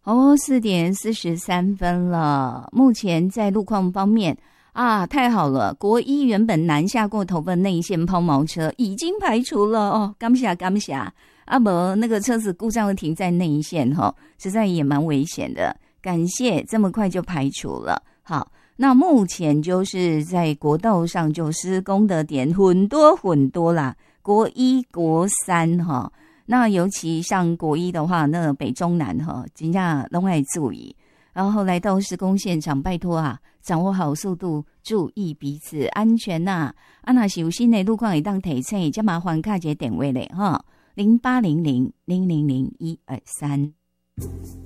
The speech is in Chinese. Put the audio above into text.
4:43了。目前在路况方面啊，太好了！国一原本南下过头的内线抛锚车已经排除了哦，感谢。啊不，那个车子故障会停在内线哈，实在也蛮危险的。感谢这么快就排除了。好，那目前就是在国道上就施工的点很多啦，国一、国三哈。那尤其像国一的话，那北中南哈，真的都要注意。然后来到施工现场，拜托啊，掌握好速度，注意彼此安全呐。啊，那是有新的路况会当提醒，就麻烦卡一个电话嘞哈，0800000123。